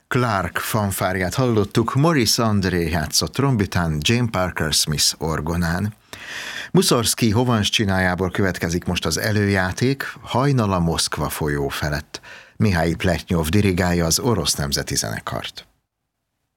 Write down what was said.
Clark fanfárját hallottuk, Maurice André játszott trombitán, Jane Parker Smith orgonán. Mussorgsky Hovanscsinájából következik most az előjáték, Hajnal a Moszkva folyó felett. Mihály Pletnyov dirigálja az Orosz Nemzeti Zenekart.